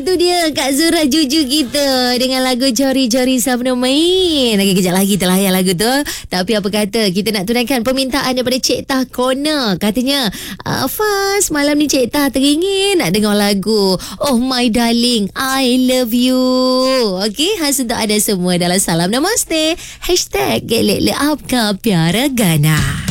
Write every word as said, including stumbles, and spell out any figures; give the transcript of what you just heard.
Itu dia Kak Zura Juju kita dengan lagu Jori-Jori Sabna Main. Lagi kejap lagi kita layan lagu tu. Tapi apa kata, kita nak tunaikan permintaan daripada Cik Tah Corner. Katanya, ah, Faz, malam ni Cik Tah teringin nak dengar lagu Oh My Darling, I Love You. Okey, khas untuk ada semua dalam Salam Namaste. Hashtag Gelek Le Aapka Pyara Gana.